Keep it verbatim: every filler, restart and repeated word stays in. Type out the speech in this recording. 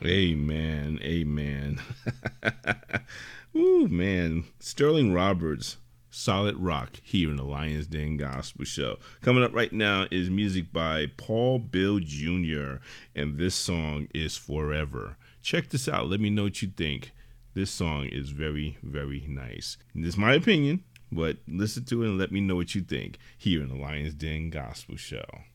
Amen. Amen. Ooh, man. Sterling Roberts, Solid Rock, here in the Lions Den Gospel Show. Coming up right now is music by Paul Bill Junior, and this song is Forever. Check this out. Let me know what you think. This song is very, very nice. This is my opinion, but listen to it and let me know what you think here in the Lions Den Gospel Show.